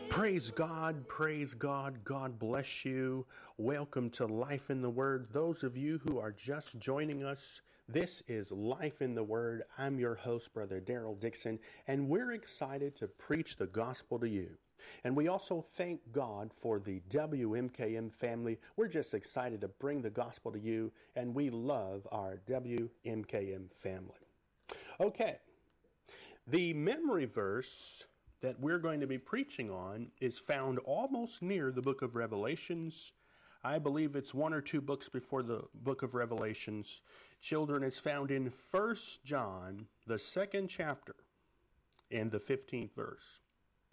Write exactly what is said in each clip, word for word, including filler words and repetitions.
Praise God, praise God, God bless you. Welcome to Life in the Word. Those of you who are just joining us, this is Life in the Word. I'm your host, Brother Daryl Dixon, and we're excited to preach the gospel to you. And we also thank God for the W M K M family. We're just excited to bring the gospel to you, and we love our W M K M family. Okay, the memory verse that we're going to be preaching on is found almost near the book of Revelations. I believe it's one or two books before the book of Revelations. Children, it's found in First John, the second chapter, and the fifteenth verse.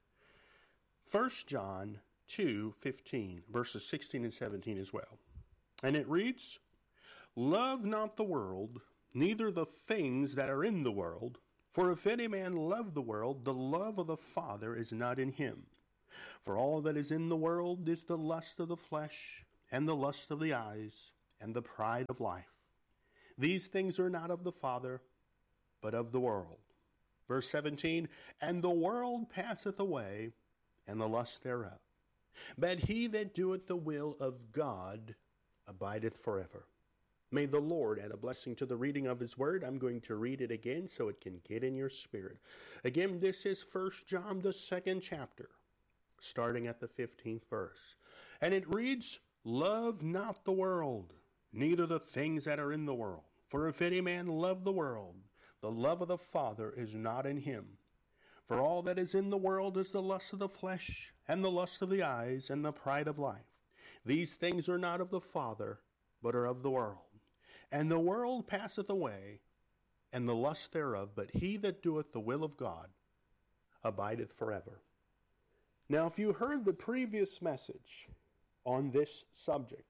First John two fifteen, verses sixteen and seventeen as well. And it reads, "Love not the world, neither the things that are in the world. For if any man love the world, the love of the Father is not in him. For all that is in the world is the lust of the flesh, and the lust of the eyes, and the pride of life. These things are not of the Father, but of the world." Verse seventeen, "And the world passeth away, and the lust thereof. But he that doeth the will of God abideth forever." May the Lord add a blessing to the reading of His Word. I'm going to read it again so it can get in your spirit. Again, this is First John, the second chapter, starting at the fifteenth verse. And it reads, "Love not the world, neither the things that are in the world. For if any man love the world, the love of the Father is not in him. For all that is in the world is the lust of the flesh, and the lust of the eyes, and the pride of life. These things are not of the Father, but are of the world. And the world passeth away, and the lust thereof, but he that doeth the will of God abideth forever." Now, if you heard the previous message on this subject,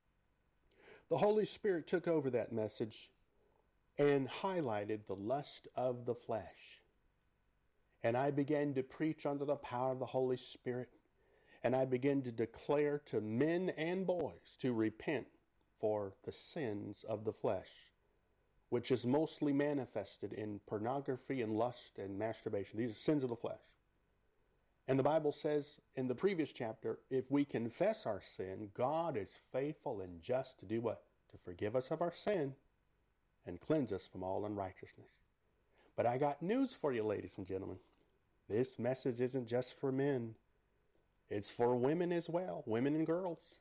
the Holy Spirit took over that message and highlighted the lust of the flesh. And I began to preach under the power of the Holy Spirit, and I began to declare to men and boys to repent for the sins of the flesh, which is mostly manifested in pornography and lust and masturbation. These are sins of the flesh. And the Bible says in the previous chapter, if we confess our sin, God is faithful and just to do what? To forgive us of our sin and cleanse us from all unrighteousness. But I got news for you, ladies and gentlemen. This message isn't just for men. It's for women as well, women and girls.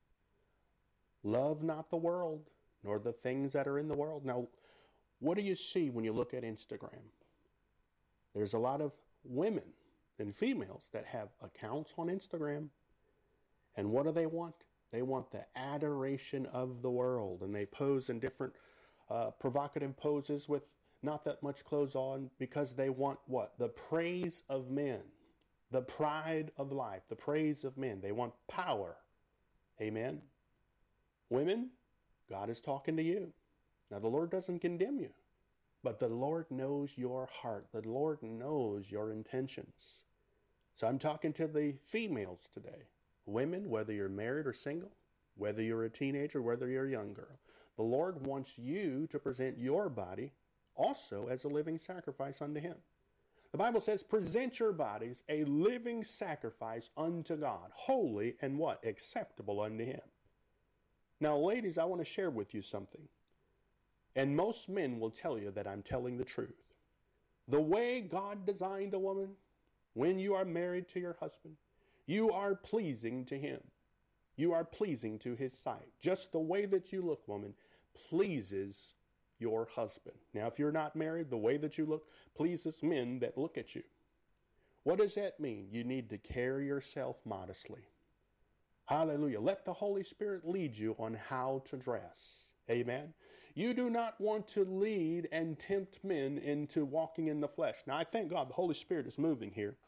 Love not the world, nor the things that are in the world. Now, what do you see when you look at Instagram? There's a lot of women and females that have accounts on Instagram. And what do they want? They want the adoration of the world. And they pose in different uh, provocative poses with not that much clothes on because they want what? The praise of men. The pride of life. The praise of men. They want power. Amen? Women, God is talking to you. Now, the Lord doesn't condemn you, but the Lord knows your heart. The Lord knows your intentions. So I'm talking to the females today. Women, whether you're married or single, whether you're a teenager, whether you're a young girl, the Lord wants you to present your body also as a living sacrifice unto Him. The Bible says, present your bodies a living sacrifice unto God, holy and what? Acceptable unto Him. Now, ladies, I want to share with you something. And most men will tell you that I'm telling the truth. The way God designed a woman, when you are married to your husband, you are pleasing to Him. You are pleasing to His sight. Just the way that you look, woman, pleases your husband. Now, if you're not married, the way that you look pleases men that look at you. What does that mean? You need to carry yourself modestly. Hallelujah. Let the Holy Spirit lead you on how to dress. Amen. You do not want to lead and tempt men into walking in the flesh. Now, I thank God the Holy Spirit is moving here.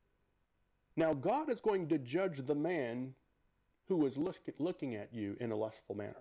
Now, God is going to judge the man who is look, looking at you in a lustful manner.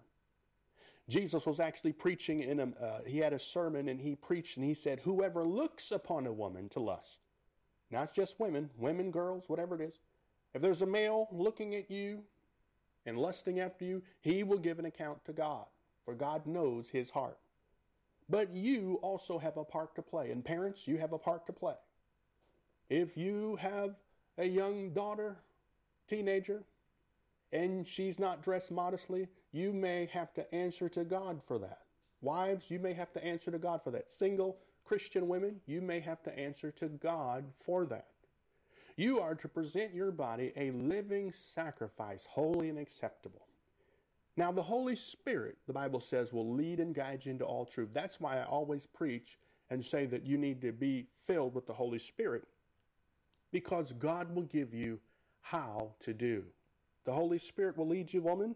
Jesus was actually preaching in a, uh, he had a sermon and he preached and he said, whoever looks upon a woman to lust, not just women, women, girls, whatever it is. If there's a male looking at you and lusting after you, he will give an account to God, for God knows his heart. But you also have a part to play. And parents, you have a part to play. If you have a young daughter, teenager, and she's not dressed modestly, you may have to answer to God for that. Wives, you may have to answer to God for that. Single Christian women, you may have to answer to God for that. You are to present your body a living sacrifice, holy and acceptable. Now, the Holy Spirit, the Bible says, will lead and guide you into all truth. That's why I always preach and say that you need to be filled with the Holy Spirit, because God will give you how to do. The Holy Spirit will lead you, woman.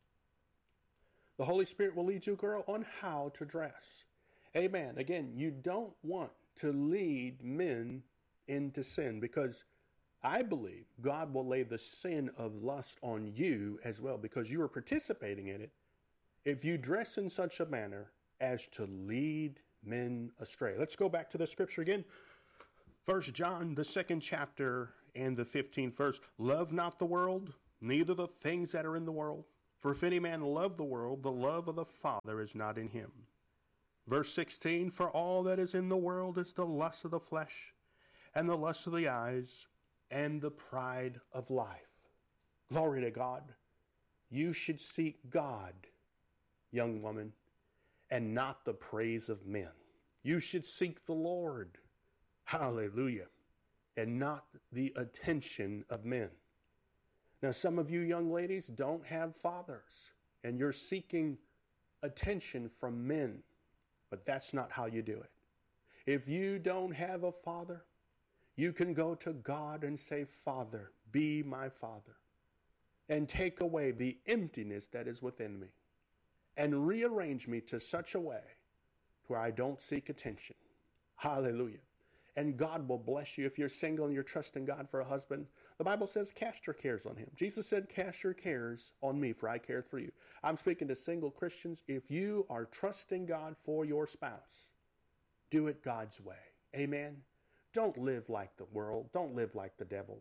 The Holy Spirit will lead you, girl, on how to dress. Amen. Again, you don't want to lead men into sin, because I believe God will lay the sin of lust on you as well, because you are participating in it if you dress in such a manner as to lead men astray. Let's go back to the scripture again. First John, the second chapter and the fifteenth verse. Love not the world, neither the things that are in the world. For if any man love the world, the love of the Father is not in him. Verse sixteen, for all that is in the world is the lust of the flesh, and the lust of the eyes, and the pride of life. Glory to God. You should seek God, young woman, and not the praise of men. You should seek the Lord. Hallelujah. And not the attention of men. Now, some of you young ladies don't have fathers, and you're seeking attention from men, but that's not how you do it. If you don't have a father, you can go to God and say, Father, be my Father, and take away the emptiness that is within me, and rearrange me to such a way where I don't seek attention. Hallelujah. And God will bless you. If you're single and you're trusting God for a husband, the Bible says, cast your cares on him. Jesus said, cast your cares on me, for I care for you. I'm speaking to single Christians. If you are trusting God for your spouse, do it God's way. Amen. Don't live like the world. Don't live like the devil.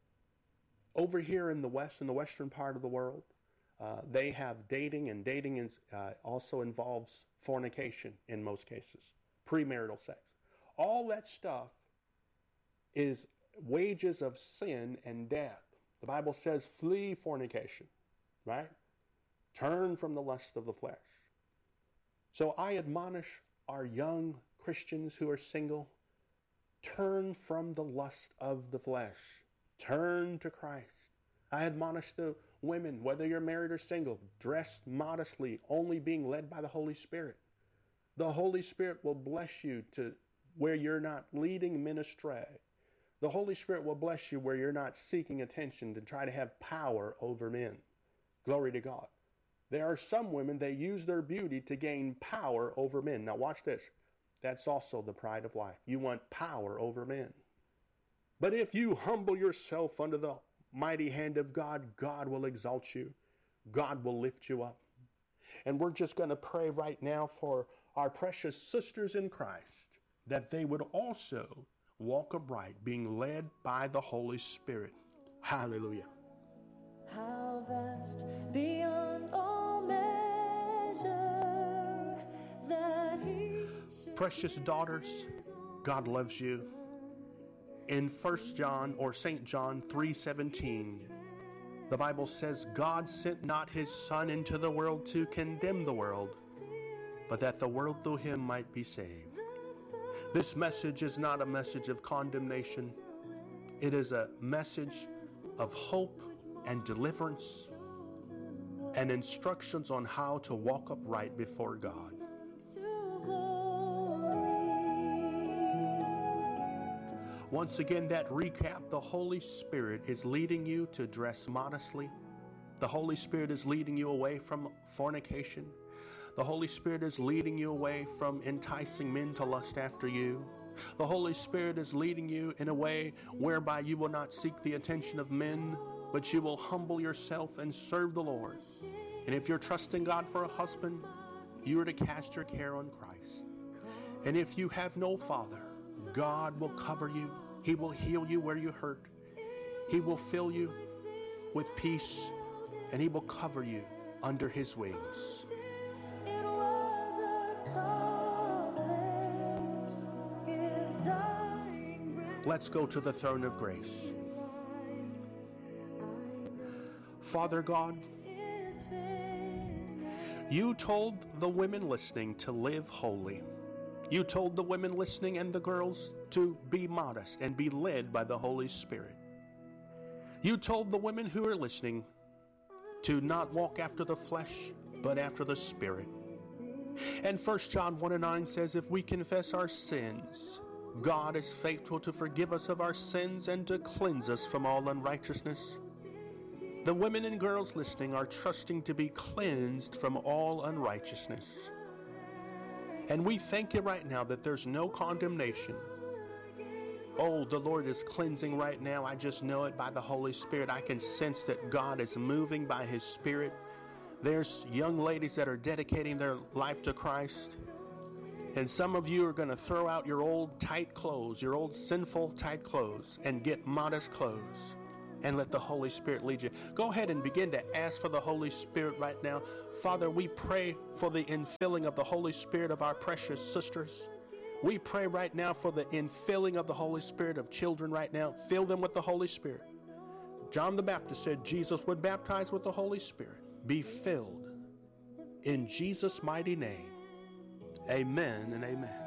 Over here in the West, in the western part of the world, uh, they have dating, and dating is, uh, also involves fornication in most cases, premarital sex. All that stuff is wages of sin and death. The Bible says, flee fornication, right? Turn from the lust of the flesh. So I admonish our young Christians who are single, turn from the lust of the flesh. Turn to Christ. I admonish the women, whether you're married or single, dress modestly, only being led by the Holy Spirit. The Holy Spirit will bless you to where you're not leading men astray. The Holy Spirit will bless you where you're not seeking attention to try to have power over men. Glory to God. There are some women that use their beauty to gain power over men. Now watch this. That's also the pride of life. You want power over men. But if you humble yourself under the mighty hand of God, God will exalt you. God will lift you up. And we're just going to pray right now for our precious sisters in Christ, that they would also walk upright, being led by the Holy Spirit. Hallelujah. How vast beyond all measure that he Precious daughters, God loves you. In First John or Saint John three seventeen, the Bible says, God sent not his Son into the world to condemn the world, but that the world through him might be saved. This message is not a message of condemnation. It is a message of hope and deliverance and instructions on how to walk upright before God. Once again, that recap, the Holy Spirit is leading you to dress modestly. The Holy Spirit is leading you away from fornication. The Holy Spirit is leading you away from enticing men to lust after you. The Holy Spirit is leading you in a way whereby you will not seek the attention of men, but you will humble yourself and serve the Lord. And if you're trusting God for a husband, you are to cast your care on Christ. And if you have no father, God will cover you. He will heal you where you hurt. He will fill you with peace, and he will cover you under his wings. Let's go to the throne of grace. Father God, you told the women listening to live holy. You told the women listening and the girls to be modest and be led by the Holy Spirit. You told the women who are listening to not walk after the flesh, but after the Spirit. And First John one and nine says, if we confess our sins, God is faithful to forgive us of our sins and to cleanse us from all unrighteousness. The women and girls listening are trusting to be cleansed from all unrighteousness. And we thank you right now that there's no condemnation. Oh, the Lord is cleansing right now. I just know it by the Holy Spirit. I can sense that God is moving by His Spirit. There's young ladies that are dedicating their life to Christ. And some of you are going to throw out your old tight clothes, your old sinful tight clothes, and get modest clothes. And let the Holy Spirit lead you. Go ahead and begin to ask for the Holy Spirit right now. Father, we pray for the infilling of the Holy Spirit of our precious sisters. We pray right now for the infilling of the Holy Spirit of children right now. Fill them with the Holy Spirit. John the Baptist said Jesus would baptize with the Holy Spirit. Be filled in Jesus' mighty name. Amen and amen.